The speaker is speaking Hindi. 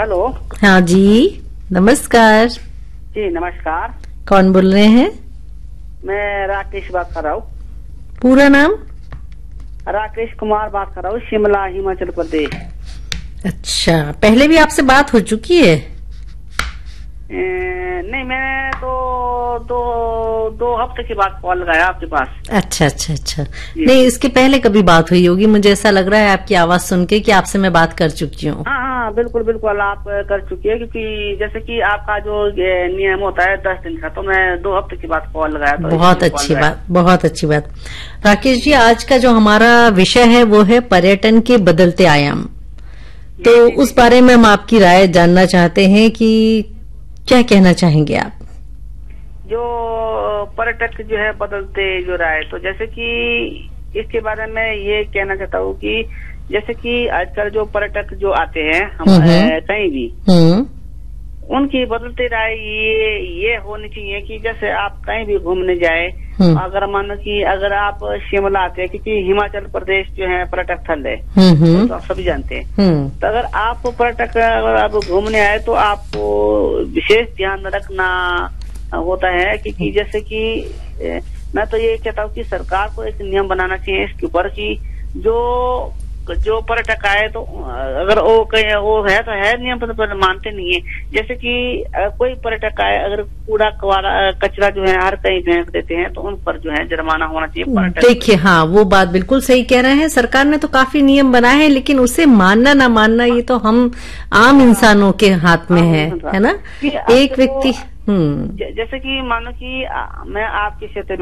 हेलो। हाँ जी, नमस्कार। जी नमस्कार। कौन बोल रहे हैं? मैं राकेश बात कर रहा हूँ। पूरा नाम? राकेश कुमार बात कर रहा हूँ, शिमला हिमाचल प्रदेश। अच्छा, पहले भी आपसे बात हो चुकी है? नहीं, मैं तो दो हफ्ते के बाद कॉल लगाया आपके पास। अच्छा अच्छा अच्छा। नहीं, इसके पहले कभी बात हुई होगी, मुझे ऐसा लग रहा है आपकी आवाज सुन के कि आपसे मैं बात कर चुकी हूँ। हाँ हाँ, बिल्कुल बिल्कुल आप कर चुकी है, क्योंकि जैसे कि आपका जो नियम होता है 10 दिन का, तो मैं 2 हफ्ते के बाद कॉल लगाया। तो बहुत अच्छी बात, बहुत अच्छी बात। राकेश जी, आज का जो हमारा विषय है वो है पर्यटन के बदलते आयाम। तो उस बारे में हम आपकी राय जानना चाहते हैं कि क्या कहना चाहेंगे आप? जो पर्यटक जो है बदलते जो रहा है, तो जैसे कि इसके बारे में ये कहना चाहता हूँ कि जैसे कि आजकल जो पर्यटक जो आते हैं हमारे कहीं भी, उनकी बदलते राय ये होनी चाहिए कि जैसे आप कहीं भी घूमने जाए, अगर मानो कि अगर आप शिमला आते हैं, क्योंकि हिमाचल प्रदेश जो है पर्यटक स्थल है, तो आप सभी जानते हैं। तो अगर आप पर्यटक अगर आप घूमने आए तो आपको विशेष ध्यान रखना होता है, क्योंकि जैसे कि मैं तो ये कहता हूँ कि सरकार को एक नियम बनाना चाहिए इसके ऊपर कि जो पर्यटक आए तो अगर वो है तो है नियम, पर मानते नहीं है। जैसे कि कोई पर्यटक आए, अगर कूड़ा कचरा जो है हर कहीं फेंक देते हैं, तो उन पर जो है जुर्माना होना चाहिए पर्यटक। देखिए, हाँ, वो बात बिल्कुल सही कह रहे हैं। सरकार ने तो काफी नियम बनाए हैं, लेकिन उसे मानना ना मानना ये तो हम आम इंसानों के हाथ में है ना? एक व्यक्ति जैसे कि मानो कि मैं आपके क्षेत्र